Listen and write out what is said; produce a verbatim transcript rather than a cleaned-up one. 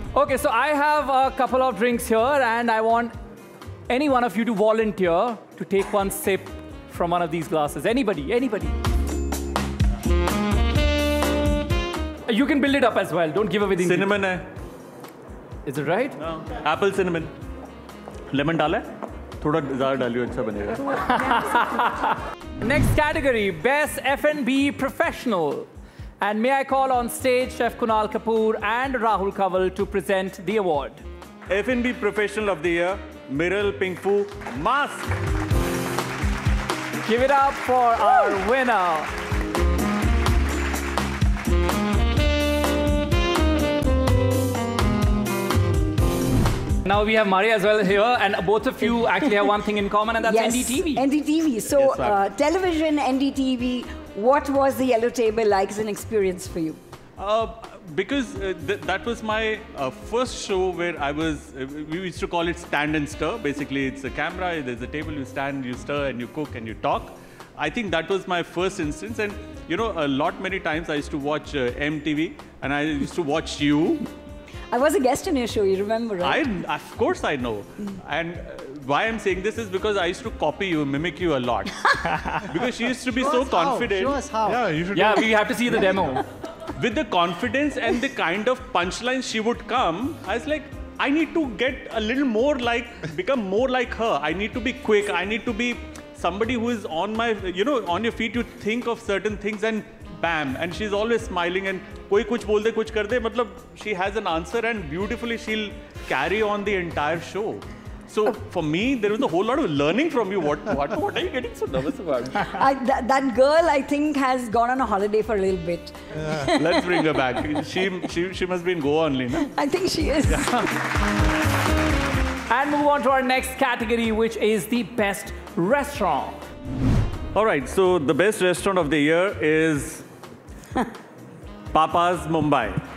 Okay, so I have a couple of drinks here, and I want any one of you to volunteer to take one sip from one of these glasses. Anybody, anybody. You can build it up as well. Don't give away the Cinnamon hai. Is it right? No. Apple cinnamon. Lemon डाला है? थोड़ा ज़्यादा डालियो अच्छा बनेगा. Next category, Best F and B Professional. And may I call on stage Chef Kunal Kapoor and Rahul Kanwal to present the award. F and B Professional of the Year, Miral Pinkfu Mask. Give it up for our winner. Now we have Maria as well here, and both of you actually have one thing in common, and that's yes, N D T V. N D T V. So, Yes, uh, television, N D T V, what was the Yellow Table like as an experience for you? Uh, because uh, th that was my uh, first show where I was, uh, we used to call it stand and stir. Basically, it's a camera, there's a table, you stand, you stir, and you cook, and you talk. I think that was my first instance. And, you know, a lot, many times I used to watch uh, M T V, and I used to watch you. I was a guest on your show, you remember, right? I, of course I know. Mm. And uh, why I'm saying this is because I used to copy you, mimic you a lot. Because she used to be Show so us how. confident. Show us how. Yeah, you should. Yeah, we have to see the demo. With the confidence and the kind of punchlines she would come, I was like, I need to get a little more like, become more like her. I need to be quick. I need to be somebody who is on my, you know, on your feet. You think of certain things and bam. And she's always smiling and koi kuch bol de, kuch kar de. Matlab, she has an answer and beautifully she'll carry on the entire show. So for me, there was a whole lot of learning from you. What, what, what are you getting so nervous about? I, th that girl, I think, has gone on a holiday for a little bit. Yeah. Let's bring her back. She, she, she must be in Goa only, no? I think she is. And move on to our next category, which is the best restaurant. All right, so the best restaurant of the year is Papa's Mumbai.